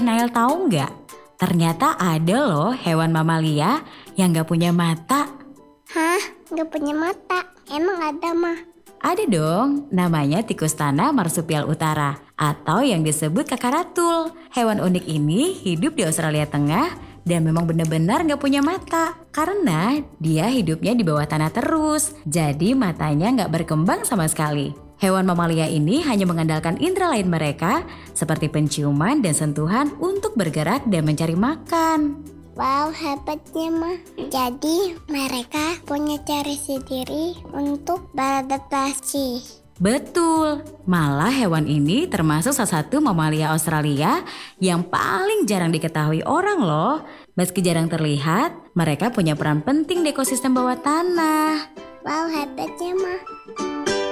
Nail tahu nggak? Ternyata ada loh hewan mamalia yang nggak punya mata. Hah? Gak punya mata? Emang ada mah? Ada dong, namanya tikus tanah marsupial utara atau yang disebut kakaratul. Hewan unik ini hidup di Australia Tengah dan memang benar-benar nggak punya mata karena dia hidupnya di bawah tanah terus. Jadi matanya nggak berkembang sama sekali. Hewan mamalia ini hanya mengandalkan indera lain mereka seperti penciuman dan sentuhan untuk bergerak dan mencari makan. Wow, hebatnya mah. Jadi mereka punya cara sendiri untuk beradaptasi. Betul, malah hewan ini termasuk salah satu mamalia Australia yang paling jarang diketahui orang loh. Meski jarang terlihat, mereka punya peran penting di ekosistem bawah tanah. Wow, hebatnya mah.